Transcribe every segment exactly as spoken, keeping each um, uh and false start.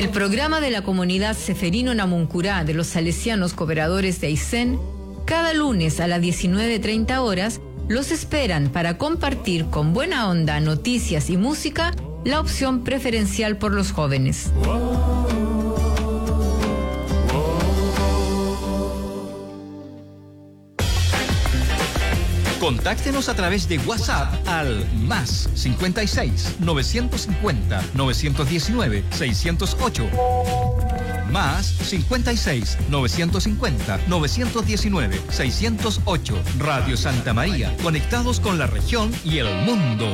El programa de la comunidad Seferino Namuncurá de los Salesianos Cooperadores de Aysén, cada lunes a las diecinueve treinta horas, los esperan para compartir con buena onda, noticias y música, la opción preferencial por los jóvenes. Contáctenos a través de WhatsApp al más cincuenta y seis, novecientos cincuenta, novecientos diecinueve, seiscientos ocho. Más cincuenta y seis, novecientos cincuenta, novecientos diecinueve, seiscientos ocho. Radio Santa María, conectados con la región y el mundo.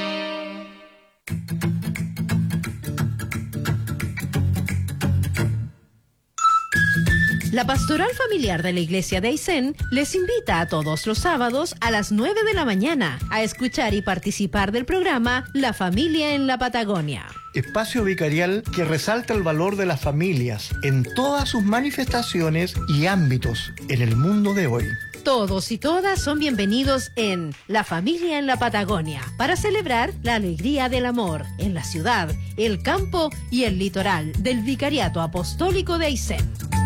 La Pastoral Familiar de la Iglesia de Aysén les invita a todos los sábados a las nueve de la mañana a escuchar y participar del programa La Familia en la Patagonia. Espacio vicarial que resalta el valor de las familias en todas sus manifestaciones y ámbitos en el mundo de hoy. Todos y todas son bienvenidos en La Familia en la Patagonia para celebrar la alegría del amor en la ciudad, el campo y el litoral del Vicariato Apostólico de Aysén.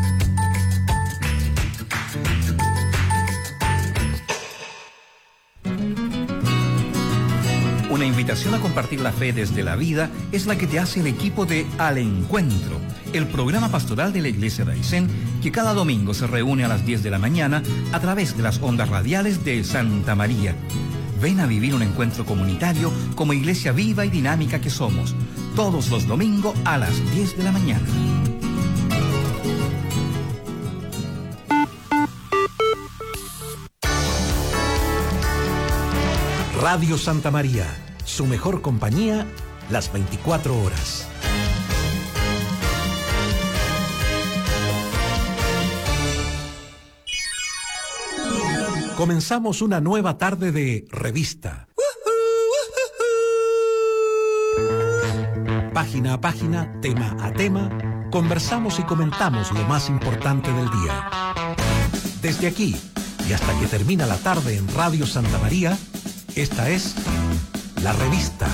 Una invitación a compartir la fe desde la vida es la que te hace el equipo de Al Encuentro, el programa pastoral de la Iglesia de Aysén, que cada domingo se reúne a las diez de la mañana a través de las ondas radiales de Santa María. Ven a vivir un encuentro comunitario como iglesia viva y dinámica que somos, todos los domingos a las diez de la mañana. Radio Santa María, su mejor compañía, las veinticuatro horas. Comenzamos una nueva tarde de revista. Página a página, tema a tema, conversamos y comentamos lo más importante del día. Desde aquí y hasta que termina la tarde en Radio Santa María, esta es La Revista.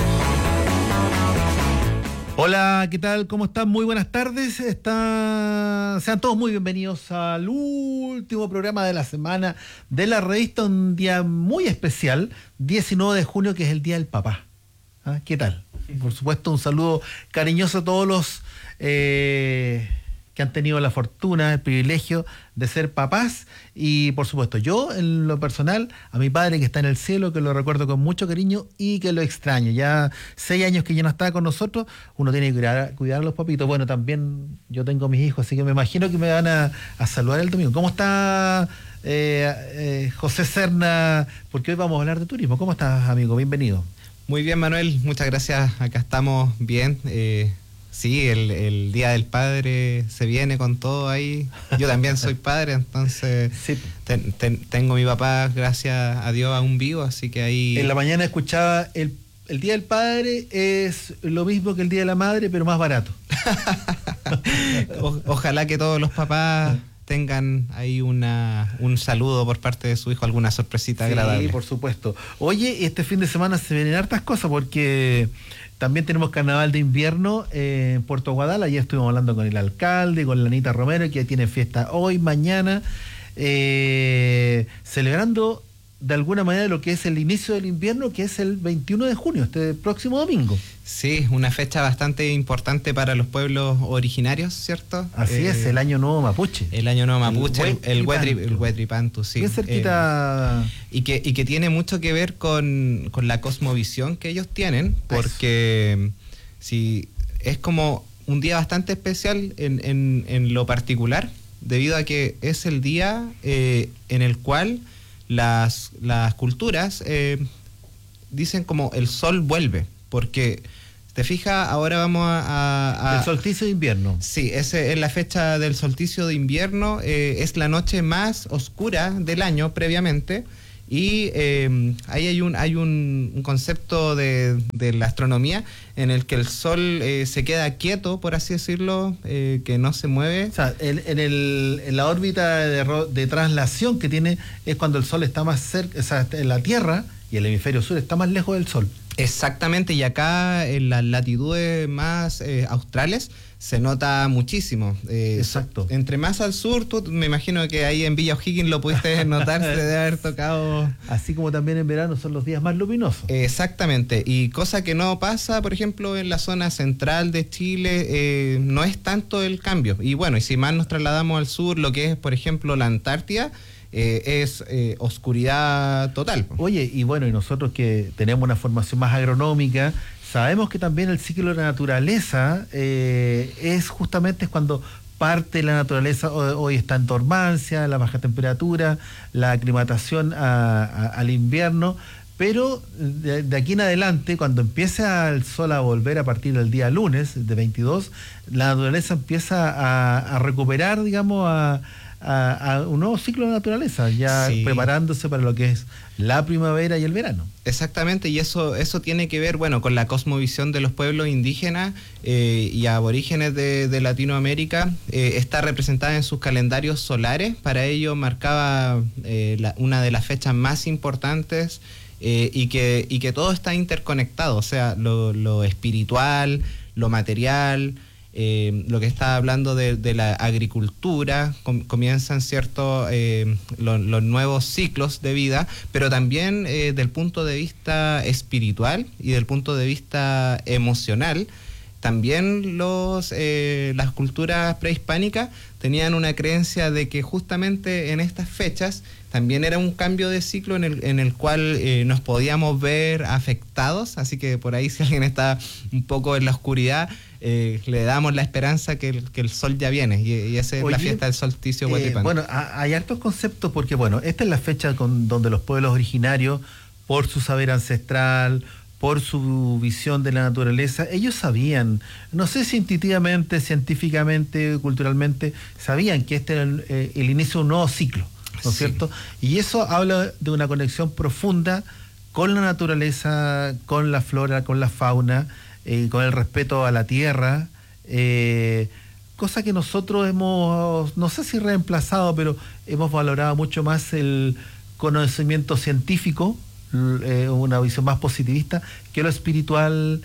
Hola, ¿qué tal? ¿Cómo están? Muy buenas tardes. Está... Sean todos muy bienvenidos al último programa de la semana de La Revista, un día muy especial, diecinueve de junio, que es el Día del Papá. ¿Ah? ¿Qué tal? Por supuesto, un saludo cariñoso a todos los eh, que han tenido la fortuna, el privilegio de ser papás, y por supuesto yo en lo personal a mi padre que está en el cielo, que lo recuerdo con mucho cariño y que lo extraño. Ya seis años que ya no está con nosotros, uno tiene que cuidar, cuidar a los papitos. Bueno, también yo tengo mis hijos, así que me imagino que me van a, a saludar el domingo. ¿Cómo está eh, eh, José Serna? Porque hoy vamos a hablar de turismo. ¿Cómo estás, amigo? Bienvenido. Muy bien, Manuel, muchas gracias. Acá estamos bien. eh... Sí, el, el Día del Padre se viene con todo ahí. Yo también soy padre, entonces sí. ten, ten, tengo mi papá, gracias a Dios, aún vivo, así que ahí... En la mañana escuchaba, el, el Día del Padre es lo mismo que el Día de la Madre, pero más barato. o, ojalá que todos los papás tengan ahí una un saludo por parte de su hijo, alguna sorpresita sí, agradable. Sí, por supuesto. Oye, este fin de semana se vienen hartas cosas porque... También tenemos carnaval de invierno eh, en Puerto Guadal. Ayer estuvimos hablando con el alcalde, con la Anita Romero, que tiene fiesta hoy, mañana, eh, celebrando de alguna manera lo que es el inicio del invierno, que es el veintiuno de junio, este próximo domingo. Sí, una fecha bastante importante para los pueblos originarios, ¿cierto? Así eh, es, el Año Nuevo Mapuche. El Año Nuevo Mapuche, el Huetripantu, sí. Bien cerquita. Eh, y, que, y que tiene mucho que ver con, con la cosmovisión que ellos tienen, porque si es como un día bastante especial en, en, en lo particular, debido a que es el día eh, en el cual las, las culturas eh, dicen como el sol vuelve, porque te fijas, ahora vamos a, a, a... El solsticio de invierno. Sí, ese es la fecha del solsticio de invierno, eh, es la noche más oscura del año previamente, y eh, ahí hay un hay un, un concepto de, de la astronomía en el que el sol eh, se queda quieto, por así decirlo, eh, que no se mueve. O sea, en, en, el, en la órbita de, de traslación que tiene es cuando el sol está más cerca, o sea, en la Tierra, y el hemisferio sur está más lejos del sol. Exactamente, y acá en las latitudes más eh, australes se nota muchísimo. Eh, Exacto. Entre más al sur, tú me imagino que ahí en Villa O'Higgins lo pudiste notar, se debe haber tocado. Así como también en verano son los días más luminosos. Exactamente, y cosa que no pasa, por ejemplo, en la zona central de Chile, eh, no es tanto el cambio. Y bueno, y si más nos trasladamos al sur, lo que es, por ejemplo, la Antártida, Eh, es eh, oscuridad total. Oye, y bueno, y nosotros que tenemos una formación más agronómica, sabemos que también el ciclo de la naturaleza eh, es justamente cuando parte la naturaleza, hoy está en dormancia, la baja temperatura, la aclimatación a, a, al invierno, pero de, de aquí en adelante, cuando empieza el sol a volver a partir del día lunes, de veintidós, la naturaleza empieza a, a recuperar, digamos, a A, a un nuevo ciclo de naturaleza, ya sí, preparándose para lo que es la primavera y el verano. Exactamente, y eso eso tiene que ver, bueno, con la cosmovisión de los pueblos indígenas eh, y aborígenes de, de Latinoamérica. Eh, está representada en sus calendarios solares. Para ello marcaba eh, la, una de las fechas más importantes eh, y que y que todo está interconectado, o sea, lo, lo espiritual, lo material. Eh, lo que está hablando de, de la agricultura, com, comienzan cierto eh, lo, los nuevos ciclos de vida, pero también eh, del punto de vista espiritual y del punto de vista emocional. También los eh, las culturas prehispánicas tenían una creencia de que justamente en estas fechas también era un cambio de ciclo en el, en el cual eh, nos podíamos ver afectados, así que por ahí si alguien está un poco en la oscuridad, eh, le damos la esperanza que el, que el sol ya viene, y, y esa es Oye, la fiesta del solsticio eh, Huehuetenango. Bueno, a, hay hartos conceptos porque, bueno, esta es la fecha con, donde los pueblos originarios, por su saber ancestral, por su visión de la naturaleza, ellos sabían, no sé si intuitivamente, científicamente, culturalmente, sabían que este era el, eh, el inicio de un nuevo ciclo, ¿no es sí. cierto? Y eso habla de una conexión profunda con la naturaleza, con la flora, con la fauna, eh, con el respeto a la tierra, eh, cosa que nosotros hemos, no sé si reemplazado, pero hemos valorado mucho más el conocimiento científico, eh, una visión más positivista, que lo espiritual,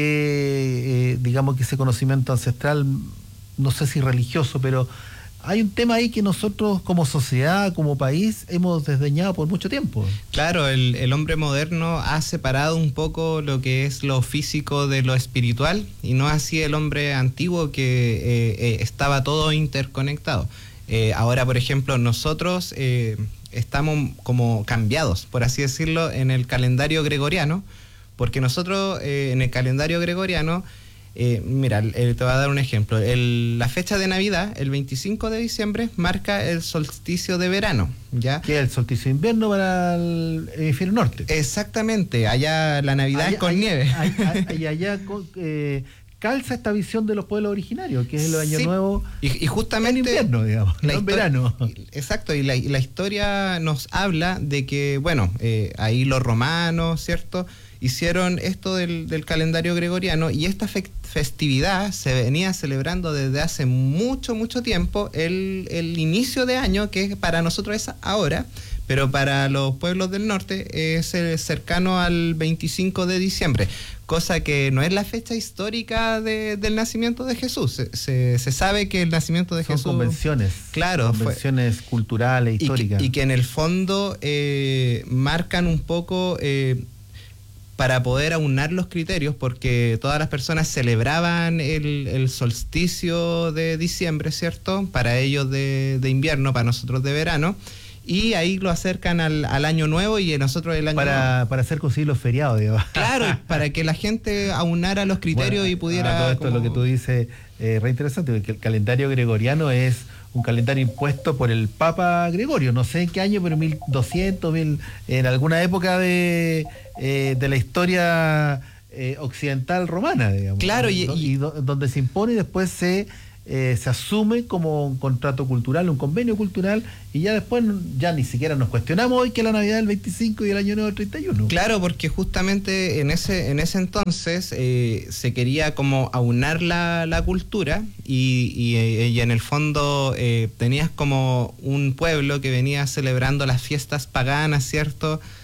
que eh, digamos que ese conocimiento ancestral, no sé si religioso, pero hay un tema ahí que nosotros como sociedad, como país, hemos desdeñado por mucho tiempo. Claro, el, el hombre moderno ha separado un poco lo que es lo físico de lo espiritual, y no así el hombre antiguo, que eh, eh, estaba todo interconectado. Eh, ahora, por ejemplo, nosotros eh, estamos como cambiados, por así decirlo, en el calendario gregoriano, porque nosotros eh, en el calendario gregoriano, Eh, mira, eh, te voy a dar un ejemplo. El, la fecha de Navidad, el veinticinco de diciembre, marca el solsticio de verano, ¿ya? Que es el solsticio de invierno para el hemisferio norte. Exactamente, allá la Navidad allá, es con allá, nieve. Allá, allá, allá eh, calza esta visión de los pueblos originarios, que es el año sí. nuevo y, y justamente en invierno, digamos, no en verano. Exacto, y la, y la historia nos habla de que, bueno, eh, ahí los romanos, ¿cierto?, hicieron esto del, del calendario gregoriano, y esta fe, festividad se venía celebrando desde hace mucho, mucho tiempo, el, el inicio de año, que para nosotros es ahora, pero para los pueblos del norte es el cercano al veinticinco de diciembre, cosa que no es la fecha histórica de, del nacimiento de Jesús. Se, se, se sabe que el nacimiento de Son Jesús... convenciones. Claro. Convenciones fue, culturales, históricas. Y que, y que en el fondo eh, marcan un poco... Eh, para poder aunar los criterios, porque todas las personas celebraban el, el solsticio de diciembre, ¿cierto? Para ellos de, de invierno, para nosotros de verano, y ahí lo acercan al, al año nuevo, y nosotros el año para, nuevo. Para hacer coincidir los feriados, digamos. Claro, para que la gente aunara los criterios, bueno, y pudiera... Todo esto como... es lo que tú dices, eh, re interesante, porque el calendario gregoriano es un calendario impuesto por el Papa Gregorio, no sé en qué año, pero mil doscientos, mil, en alguna época de, eh, de la historia eh, occidental romana, digamos. Claro, y, y, y do, donde se impone y después se, eh, se asume como un contrato cultural, un convenio cultural, y ya después ya ni siquiera nos cuestionamos hoy que la Navidad es el veinticinco y el Año Nuevo el treinta y uno. Claro, porque justamente en ese en ese entonces eh, se quería como aunar la, la cultura, y, y, y en el fondo eh, tenías como un pueblo que venía celebrando las fiestas paganas, ¿cierto?,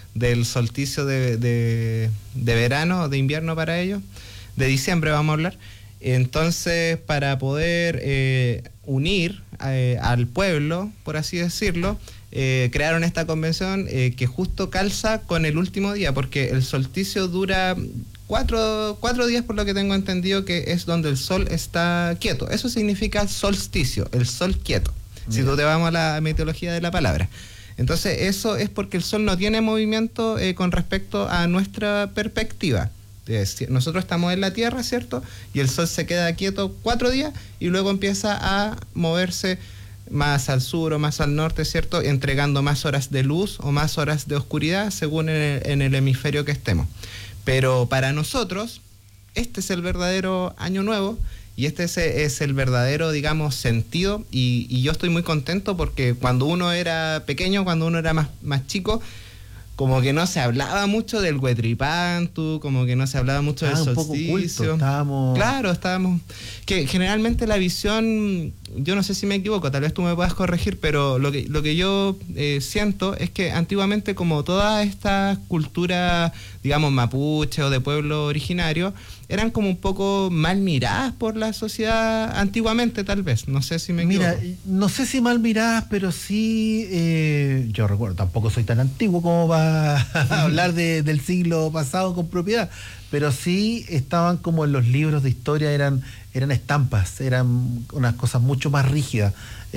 del solsticio de, de, de verano, de invierno para ellos, de diciembre vamos a hablar. Entonces, para poder eh, unir eh, al pueblo, por así decirlo, eh, crearon esta convención eh, que justo calza con el último día, porque el solsticio dura cuatro, cuatro días, por lo que tengo entendido, que es donde el sol está quieto. Eso significa solsticio, el sol quieto, Mira. si tú te vamos a la meteorología de la palabra. Entonces, eso es porque el sol no tiene movimiento eh, con respecto a nuestra perspectiva. Nosotros estamos en la Tierra, ¿cierto? Y el Sol se queda quieto cuatro días y luego empieza a moverse más al sur o más al norte, ¿cierto? Entregando más horas de luz o más horas de oscuridad según en el, en el hemisferio que estemos. Pero para nosotros, este es el verdadero año nuevo y este es, es el verdadero, digamos, sentido. Y, y yo estoy muy contento porque cuando uno era pequeño, cuando uno era más, más chico, como que no se hablaba mucho del Huetripantu, como que no se hablaba mucho ah, del solsticio. Un poco oculto, estábamos... Claro, estábamos... Que generalmente la visión, yo no sé si me equivoco, tal vez tú me puedas corregir, pero lo que, lo que yo eh, siento es que antiguamente, como toda esta cultura, digamos, mapuche o de pueblo originario, eran como un poco mal miradas por la sociedad antiguamente, tal vez. No sé si me equivoco. Mira, no sé si mal miradas, pero sí, eh, yo recuerdo, tampoco soy tan antiguo como para hablar de, del siglo pasado con propiedad, pero sí estaban como en los libros de historia, eran, eran estampas, eran unas cosas mucho más rígidas.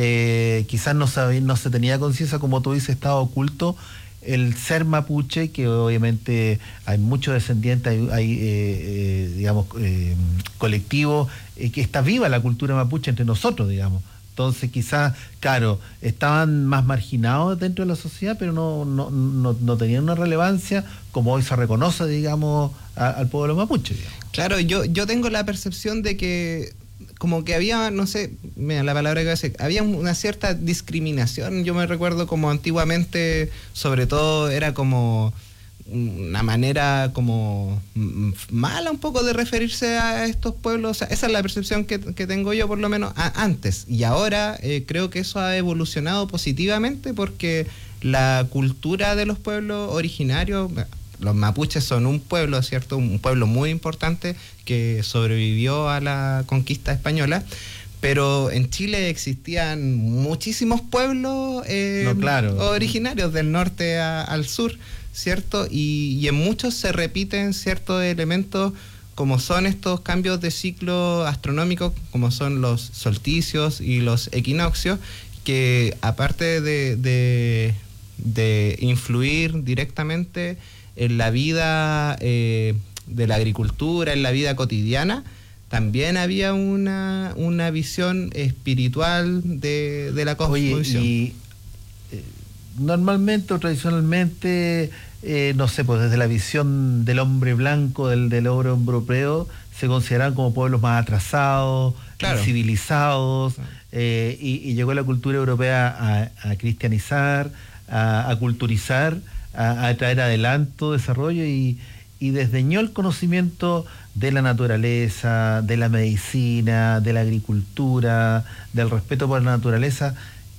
Eh, quizás no, sabía, no se tenía conciencia, como tú dices, estaba oculto el ser mapuche, que obviamente hay muchos descendientes, hay, hay eh, eh, digamos, eh, colectivos, eh, que está viva la cultura mapuche entre nosotros, digamos. Entonces quizás, claro, estaban más marginados dentro de la sociedad, pero no, no, no, no tenían una relevancia como hoy se reconoce, digamos, a, al pueblo mapuche, digamos. Claro, yo, yo tengo la percepción de que como que había, no sé, mira, la palabra que voy a decir, había una cierta discriminación. Yo me recuerdo como antiguamente, sobre todo, era como una manera como mala un poco de referirse a estos pueblos. O sea, esa es la percepción que, que tengo yo, por lo menos a, antes. Y ahora eh, creo que eso ha evolucionado positivamente porque la cultura de los pueblos originarios... Los mapuches son un pueblo, ¿cierto? Un pueblo muy importante que sobrevivió a la conquista española, pero en Chile existían muchísimos pueblos eh, no, claro. originarios del norte a, al sur, ¿cierto? Y, y en muchos se repiten ciertos elementos como son estos cambios de ciclo astronómico, como son los solsticios y los equinoccios, que aparte de, de, de influir directamente en la vida eh, de la agricultura, en la vida cotidiana, también había una, una visión espiritual de, de la cosmovisión. Oye, y eh, normalmente o tradicionalmente, eh, no sé, pues desde la visión del hombre blanco, del, del hombre europeo, se consideraban como pueblos más atrasados, claro. civilizados, claro. eh, y, y llegó la cultura europea a, a cristianizar, a, a culturizar, A, a traer adelanto, desarrollo y, y desdeñó el conocimiento de la naturaleza, de la medicina, de la agricultura, del respeto por la naturaleza,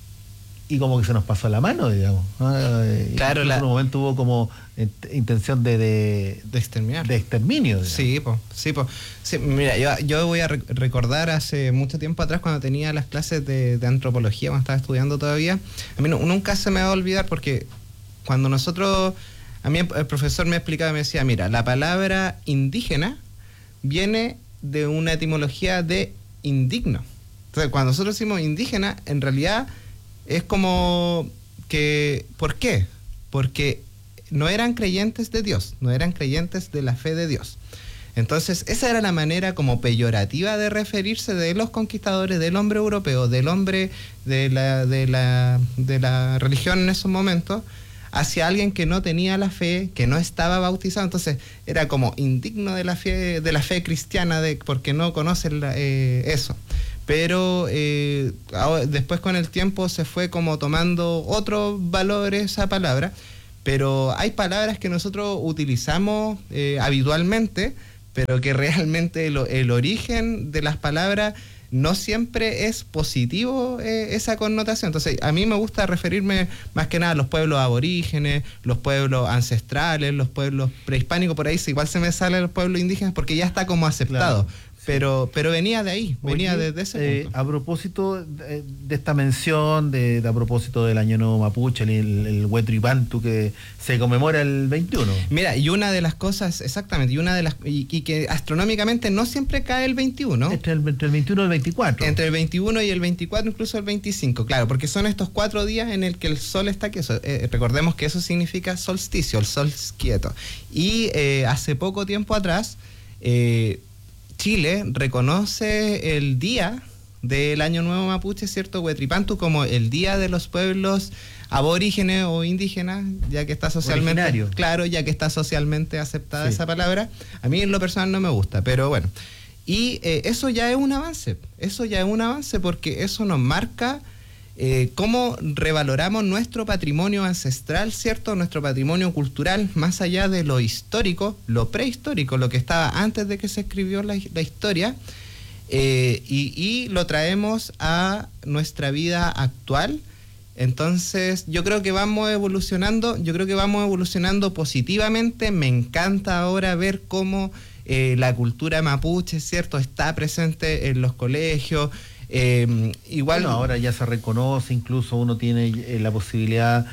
y como que se nos pasó la mano, digamos. Claro, en la... un momento hubo como intención de, de, de exterminar. De exterminio. Digamos. Sí, po, sí, po. Sí, mira, yo, yo voy a re- recordar hace mucho tiempo atrás cuando tenía las clases de, de antropología, cuando estaba estudiando todavía, a mí no, nunca se me va a olvidar porque cuando nosotros, a mí el profesor me explicaba, me decía, mira, la palabra indígena viene de una etimología de indigno. Entonces, cuando nosotros decimos indígena, en realidad es como que, ¿por qué? Porque no eran creyentes de Dios, no eran creyentes de la fe de Dios. Entonces, esa era la manera como peyorativa de referirse de los conquistadores, del hombre europeo, del hombre de la, de la, de la religión en esos momentos, hacia alguien que no tenía la fe, que no estaba bautizado. Entonces era como indigno de la fe, de la fe cristiana, de, porque no conocen la, eh, eso. Pero eh, después con el tiempo se fue como tomando otros valores esa palabra, pero hay palabras que nosotros utilizamos eh, habitualmente, pero que realmente el, el origen de las palabras no siempre es positivo eh, esa connotación. Entonces, a mí me gusta referirme más que nada a los pueblos aborígenes, los pueblos ancestrales, los pueblos prehispánicos, por ahí igual se me salen los pueblos indígenas porque ya está como aceptado. Claro. Pero, pero venía de ahí, venía Oye, desde ese punto. Eh, a propósito de, de esta mención, de, de a propósito del Año Nuevo Mapuche, el, el Huetripantu que se conmemora el veintiuno. Mira, y una de las cosas, exactamente, y una de las y, y que astronómicamente no siempre cae el veintiuno. Entre el, entre el veintiuno y el veinticuatro. Entre el veintiuno y el veinticuatro, incluso el veinticinco, claro, porque son estos cuatro días en el que el sol está quieto. Eh, recordemos que eso significa solsticio, el sol quieto. Y eh, hace poco tiempo atrás, eh, Chile reconoce el día del Año Nuevo Mapuche, ¿cierto? Huetripantu, como el día de los pueblos aborígenes o indígenas, ya que está socialmente... Originario. Claro, ya que está socialmente aceptada Sí. esa palabra. A mí en lo personal no me gusta, pero bueno. Y eh, eso ya es un avance, eso ya es un avance porque eso nos marca eh, cómo revaloramos nuestro patrimonio ancestral, ¿cierto? Nuestro patrimonio cultural, más allá de lo histórico, lo prehistórico, lo que estaba antes de que se escribió la, la historia, eh, y, y lo traemos a nuestra vida actual. Entonces, yo creo que vamos evolucionando, yo creo que vamos evolucionando positivamente. Me encanta ahora ver cómo eh, la cultura mapuche, ¿cierto?, está presente en los colegios. Eh, igual bueno, ahora ya se reconoce, incluso uno tiene eh, la posibilidad,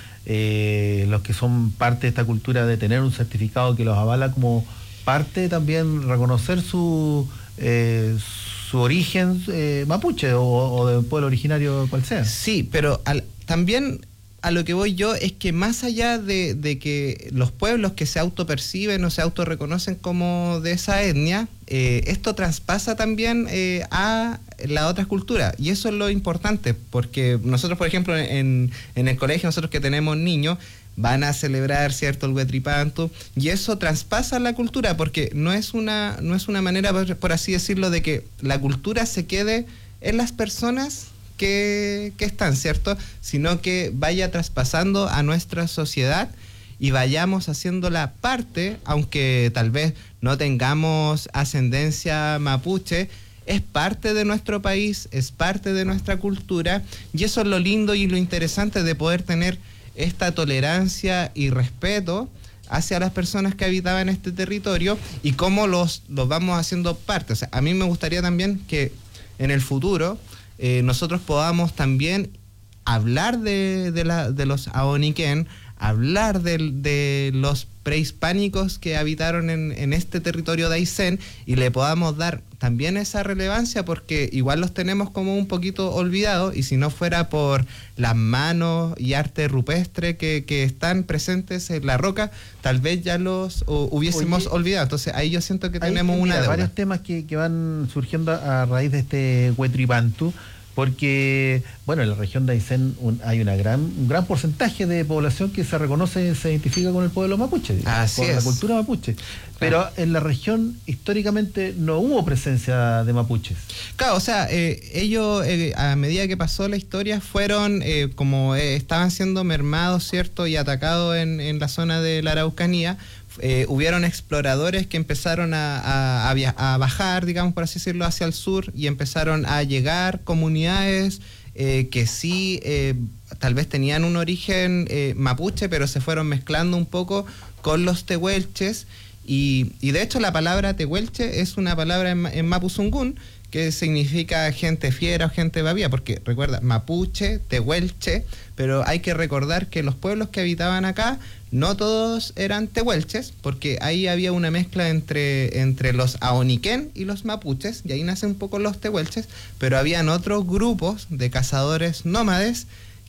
eh, los que son parte de esta cultura, de tener un certificado que los avala como parte, también reconocer su eh, su origen eh, mapuche o, o del pueblo originario cual sea. Sí, pero al, también a lo que voy yo es que más allá de, de que los pueblos que se autoperciben o se autorreconocen como de esa etnia, eh, esto traspasa también eh, a las otras culturas, y eso es lo importante, porque nosotros, por ejemplo, en, en el colegio, nosotros que tenemos niños, van a celebrar, ¿cierto?, el Huetripantu, y eso traspasa la cultura, porque no es una, no es una manera, por, por así decirlo, de que la cultura se quede en las personas que, que están, ¿cierto?, sino que vaya traspasando a nuestra sociedad y vayamos haciéndola parte, aunque tal vez no tengamos ascendencia mapuche. Es parte de nuestro país, es parte de nuestra cultura, y eso es lo lindo y lo interesante de poder tener esta tolerancia y respeto hacia las personas que habitaban este territorio y cómo los, los vamos haciendo parte. O sea, a mí me gustaría también que en el futuro eh, nosotros podamos también hablar de, de, la, de los Ahoniquén, hablar de, de los prehispánicos que habitaron en, en este territorio de Aysén, y le podamos dar también esa relevancia, porque igual los tenemos como un poquito olvidados, y si no fuera por las manos y arte rupestre que, que están presentes en la roca, tal vez ya los o, hubiésemos Oye, olvidado. Entonces ahí yo siento que tenemos una deuda. Varios temas que, que van surgiendo a raíz de este Huetripantu, porque, bueno, en la región de Aysén un, hay una gran, un gran porcentaje de población que se reconoce, se identifica con el pueblo mapuche, Así con es. la cultura mapuche. Pero claro, en la región históricamente no hubo presencia de mapuches. Claro, o sea, eh, ellos eh, a medida que pasó la historia fueron, eh, como eh, estaban siendo mermados, ¿cierto?, y atacados en, en la zona de la Araucanía. Eh, hubieron exploradores que empezaron a, a, a, via- a bajar, digamos por así decirlo, hacia el sur, y empezaron a llegar comunidades eh, que sí eh, tal vez tenían un origen eh, mapuche, pero se fueron mezclando un poco con los tehuelches, y, y de hecho la palabra tehuelche es una palabra en, en mapuzungún que significa gente fiera o gente babía, porque recuerda, mapuche, tehuelche, pero hay que recordar que los pueblos que habitaban acá no todos eran tehuelches, porque ahí había una mezcla entre, entre los ahoniquén y los mapuches, y ahí nacen un poco los tehuelches, pero habían otros grupos de cazadores nómades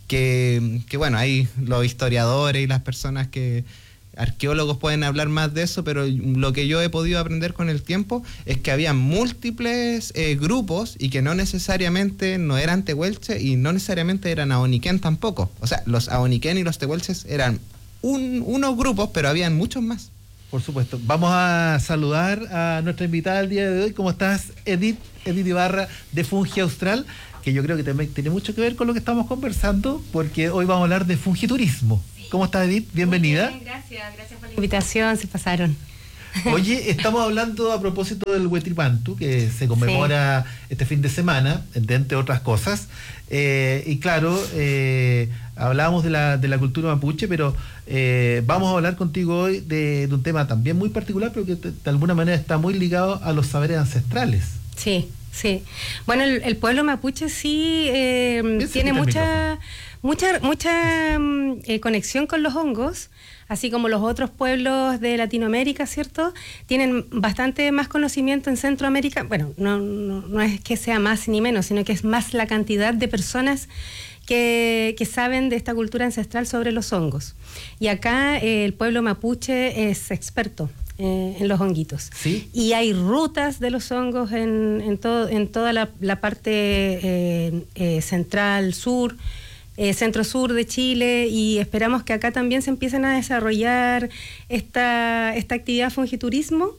que, que bueno, ahí los historiadores y las personas que arqueólogos pueden hablar más de eso, pero lo que yo he podido aprender con el tiempo es que había múltiples eh, grupos, y que no necesariamente no eran tehuelches y no necesariamente eran ahoniquén tampoco. O sea, los ahoniquén y los tehuelches eran un, unos grupos, pero habían muchos más. Por supuesto. Vamos a saludar a nuestra invitada del día de hoy. ¿Cómo estás, Edith? Edith Ibarra, de Fungi Austral, que yo creo que también tiene mucho que ver con lo que estamos conversando, porque hoy vamos a hablar de fungiturismo. ¿Cómo estás, Edith? Bienvenida. Muy bien, gracias, gracias por la invitación, se pasaron. Oye, estamos hablando a propósito del Huetripantu, que se conmemora sí. este fin de semana, entre otras cosas. Eh, y claro, eh, hablábamos de la, de la cultura mapuche, pero eh, vamos a hablar contigo hoy de, de un tema también muy particular, pero que de, de alguna manera está muy ligado a los saberes ancestrales. Sí, sí. Bueno, el, el pueblo mapuche sí eh, tiene mucha, mucha, mucha eh, conexión con los hongos, así como los otros pueblos de Latinoamérica, ¿cierto? Tienen bastante más conocimiento en Centroamérica. Bueno, no, no, no es que sea más ni menos, sino que es más la cantidad de personas que, que saben de esta cultura ancestral sobre los hongos. Y acá eh, el pueblo mapuche es experto eh, en los honguitos. ¿Sí? Y hay rutas de los hongos en, en, todo, en toda la, la parte eh, eh, central, sur, Eh, centro-sur de Chile, y esperamos que acá también se empiecen a desarrollar esta, esta actividad fungiturismo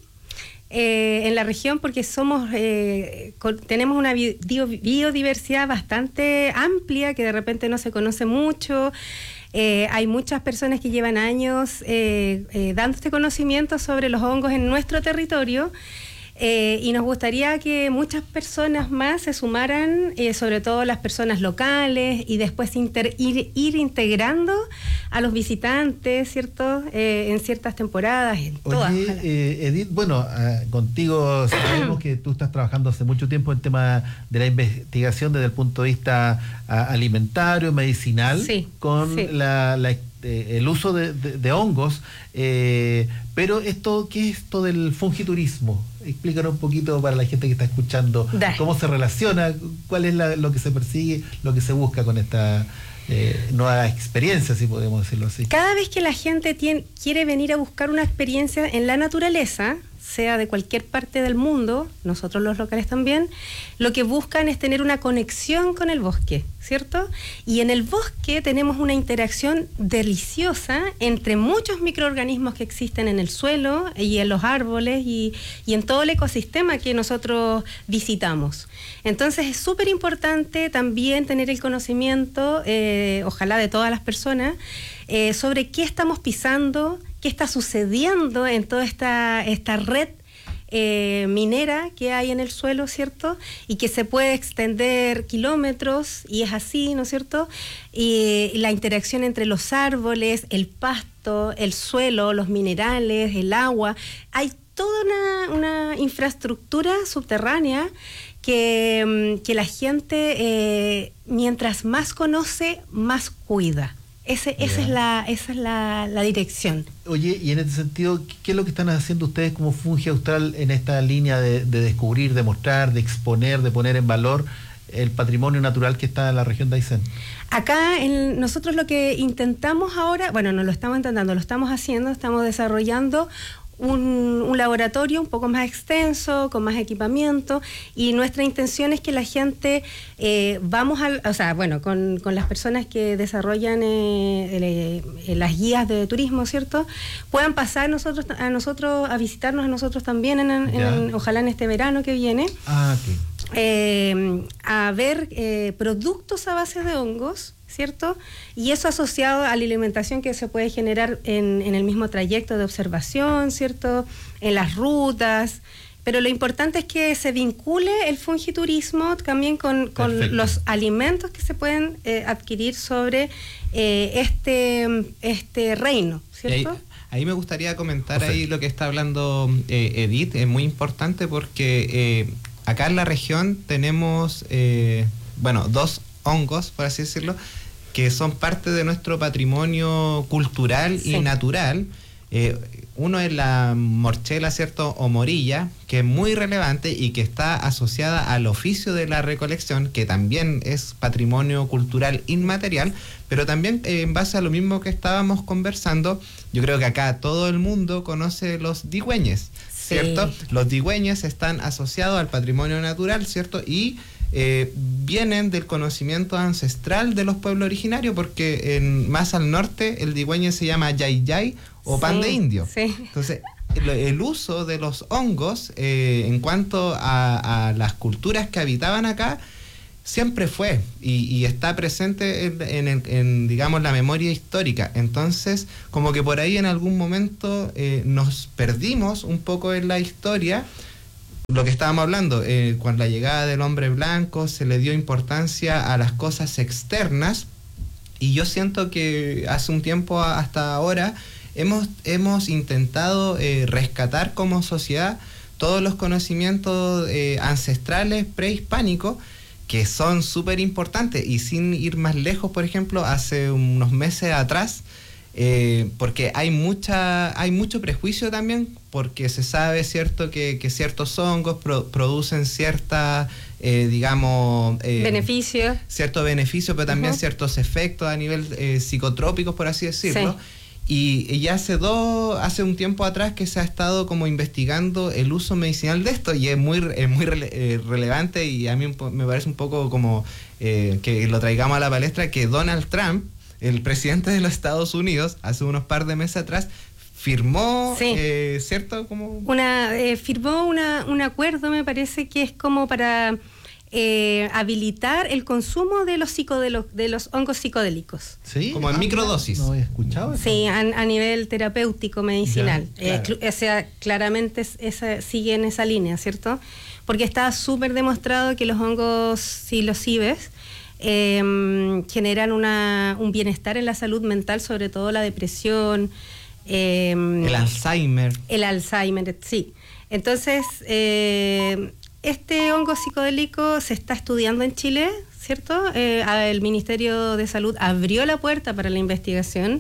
eh, en la región, porque somos eh, con, tenemos una bio, biodiversidad bastante amplia que de repente no se conoce mucho. Eh, hay muchas personas que llevan años eh, eh, dando este conocimiento sobre los hongos en nuestro territorio. Eh, y nos gustaría que muchas personas más se sumaran, eh, sobre todo las personas locales, y después inter, ir, ir integrando a los visitantes, ¿cierto? Eh, en ciertas temporadas, en todas. Oye, eh, Edith, bueno, uh, contigo sabemos que tú estás trabajando hace mucho tiempo en el tema de la investigación desde el punto de vista uh, alimentario, medicinal, sí, con sí. La, la, eh, el uso de, de, de hongos, eh, pero esto, ¿qué es esto del fungiturismo? Explícanos un poquito para la gente que está escuchando. Dale. Cómo se relaciona, cuál es la, lo que se persigue, lo que se busca con esta eh, nueva experiencia, si podemos decirlo así. Cada vez que la gente tiene, quiere venir a buscar una experiencia en la naturaleza, sea de cualquier parte del mundo, nosotros los locales también, lo que buscan es tener una conexión con el bosque, ¿cierto? Y en el bosque tenemos una interacción deliciosa entre muchos microorganismos que existen en el suelo y en los árboles y, y en todo el ecosistema que nosotros visitamos. Entonces es súper importante también tener el conocimiento, eh, ojalá de todas las personas, eh, sobre qué estamos pisando, qué está sucediendo en toda esta, esta red eh, minera que hay en el suelo, ¿cierto? Y que se puede extender kilómetros, y es así, ¿no es cierto? Y, y la interacción entre los árboles, el pasto, el suelo, los minerales, el agua. Hay toda una, una infraestructura subterránea que, que la gente, eh, mientras más conoce, más cuida. Ese, esa es la esa es la, la dirección. Oye, y en este sentido, ¿qué es lo que están haciendo ustedes como Fungi Austral en esta línea de, de descubrir, de mostrar, de exponer, de poner en valor el patrimonio natural que está en la región de Aysén? Acá en, nosotros lo que intentamos ahora, bueno, no lo estamos intentando, lo estamos haciendo, estamos desarrollando Un, un laboratorio un poco más extenso, con más equipamiento, y nuestra intención es que la gente, eh, vamos al, o sea, bueno, con, con las personas que desarrollan eh, eh, las guías de turismo, ¿cierto? Puedan pasar nosotros a nosotros, a visitarnos a nosotros también, en, en, ojalá en este verano que viene, ah, okay. eh, a ver eh, productos a base de hongos, ¿cierto? Y eso asociado a la alimentación que se puede generar en, en el mismo trayecto de observación, ¿cierto? En las rutas. Pero lo importante es que se vincule el fungiturismo también con, con los alimentos que se pueden eh, adquirir sobre eh, este, este reino, ¿cierto? Ahí, ahí me gustaría comentar Perfecto. ahí lo que está hablando eh, Edith, es muy importante porque eh, acá en la región tenemos, eh, bueno, dos hongos, por así decirlo, que son parte de nuestro patrimonio cultural sí. y natural. Eh, uno es la morchela, ¿cierto?, o morilla, que es muy relevante y que está asociada al oficio de la recolección, que también es patrimonio cultural inmaterial, pero también eh, en base a lo mismo que estábamos conversando, yo creo que acá todo el mundo conoce los digüeñes, ¿cierto? Sí. Los digüeñes están asociados al patrimonio natural, ¿cierto? Y Eh, vienen del conocimiento ancestral de los pueblos originarios, porque en, más al norte el digüeñe se llama yayay o pan sí, de indio. Sí. Entonces, el, el uso de los hongos eh, en cuanto a, a las culturas que habitaban acá siempre fue y, y está presente en, en, en, en, digamos, la memoria histórica. Entonces, como que por ahí en algún momento eh, nos perdimos un poco en la historia. Lo que estábamos hablando, eh, con la llegada del hombre blanco se le dio importancia a las cosas externas, y yo siento que hace un tiempo hasta ahora hemos, hemos intentado eh, rescatar como sociedad todos los conocimientos eh, ancestrales prehispánicos, que son súper importantes. Y sin ir más lejos, por ejemplo, hace unos meses atrás, eh, porque hay mucha hay mucho prejuicio también, porque se sabe, cierto, que, que ciertos hongos pro, producen cierta, eh, digamos... Eh, beneficio. Cierto beneficio, pero también uh-huh. ciertos efectos a nivel eh, psicotrópicos, por así decirlo. Sí. Y, y ya hace dos, hace un tiempo atrás que se ha estado como investigando el uso medicinal de esto, y es muy, es muy rele, eh, relevante, y a mí me parece un poco como eh, que lo traigamos a la palestra, que Donald Trump, el presidente de los Estados Unidos, hace unos par de meses atrás, firmó, sí. eh, ¿cierto? Como... Una, eh, firmó una, un acuerdo, me parece que es como para... Eh, habilitar el consumo de los psicodélicos, de los hongos psicodélicos. ¿Sí? Como en ah, microdosis. No había escuchado eso. Sí, a, a nivel terapéutico, medicinal. Ya, claro. eh, o sea, claramente esa, sigue en esa línea, ¿cierto? Porque está súper demostrado que los hongos psilocibes eh, generan una, un bienestar en la salud mental, sobre todo la depresión. Eh, el Alzheimer. El Alzheimer, sí. Entonces... Eh, Este hongo psicodélico se está estudiando en Chile, ¿cierto? Eh, el Ministerio de Salud abrió la puerta para la investigación,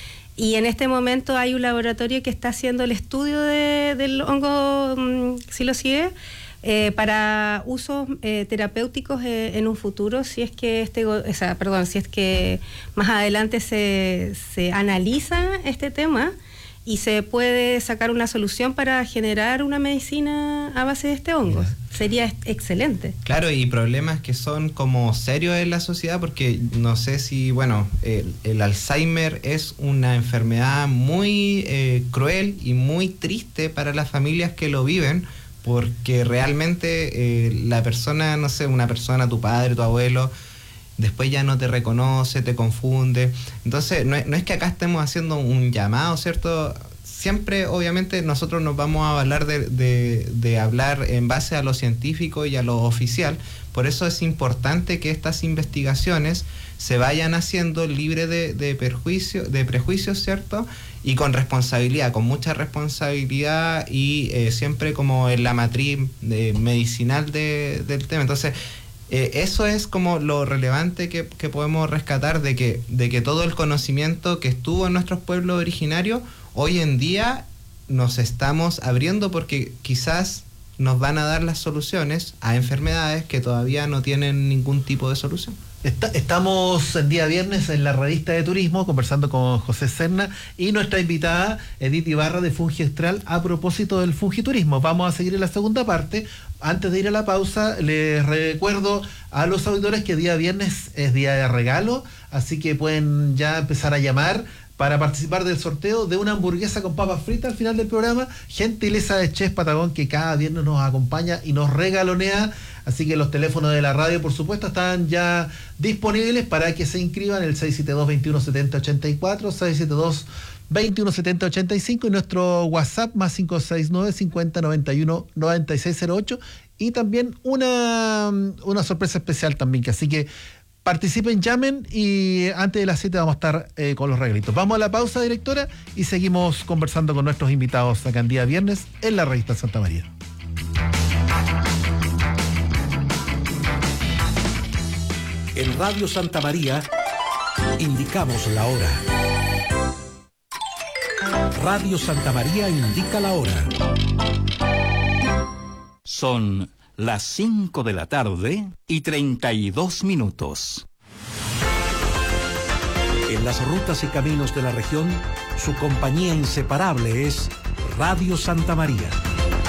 y en este momento hay un laboratorio que está haciendo el estudio de, del hongo um, psilocibe eh, para usos eh, terapéuticos eh, en un futuro, si es que este, o sea, perdón, si es que más adelante se, se analiza este tema y se puede sacar una solución para generar una medicina a base de este hongo. Mira. Sería excelente. Claro, y problemas que son como serios en la sociedad, porque no sé si, bueno, el, el Alzheimer es una enfermedad muy eh, cruel y muy triste para las familias que lo viven, porque realmente eh, la persona, no sé, una persona, tu padre, tu abuelo, después ya no te reconoce, te confunde. Entonces, no es, no es que acá estemos haciendo un llamado, ¿cierto? Siempre, obviamente, nosotros nos vamos a hablar de, de, de hablar en base a lo científico y a lo oficial. Por eso es importante que estas investigaciones se vayan haciendo libre de, de, perjuicio, de prejuicios, ¿cierto? Y con responsabilidad, con mucha responsabilidad, y eh, siempre como en la matriz de, medicinal de, del tema. Entonces, Eh, eso es como lo relevante que, que podemos rescatar, de que, de que todo el conocimiento que estuvo en nuestros pueblos originarios, hoy en día nos estamos abriendo, porque quizás nos van a dar las soluciones a enfermedades que todavía no tienen ningún tipo de solución. Está, estamos el día viernes en la revista de turismo conversando con José Serna y nuestra invitada Edith Ibarra de Fungistral a propósito del fungiturismo. Vamos a seguir en la segunda parte. Antes de ir a la pausa, les recuerdo a los auditores que día viernes es día de regalo, así que pueden ya empezar a llamar para participar del sorteo de una hamburguesa con papas fritas al final del programa, gentileza de Chef Patagón, que cada viernes nos acompaña y nos regalonea. Así que los teléfonos de la radio, por supuesto, están ya disponibles para que se inscriban: el seis siete dos, veintiuno setenta, ochenta y cuatro, seis siete dos, veintiuno setenta, ochenta y cinco, y nuestro WhatsApp más cinco seis nueve, cincuenta, noventa y uno, noventa y seis cero ocho, y también una, una sorpresa especial también, que así que participen, llamen, y antes de las siete vamos a estar eh, con los regalitos. Vamos a la pausa, directora, y seguimos conversando con nuestros invitados acá en día viernes en la revista Santa María. En Radio Santa María indicamos la hora. Radio Santa María indica la hora. Son las cinco de la tarde y treinta y dos minutos. En las rutas y caminos de la región, su compañía inseparable es Radio Santa María.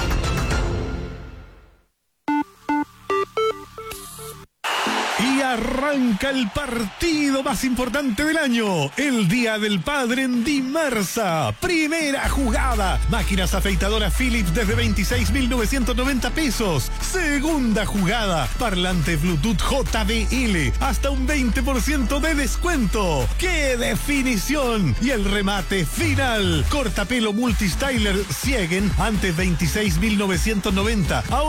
Y arranca Arranca el partido más importante del año, el Día del Padre en Dimarsa. Primera jugada, máquinas afeitadoras Philips desde veintiséis mil novecientos noventa pesos. Segunda jugada, parlante Bluetooth J B L, hasta un veinte por ciento de descuento. ¡Qué definición! Y el remate final, cortapelo Multistyler Siegen, antes veintiséis mil novecientos noventa. Ahora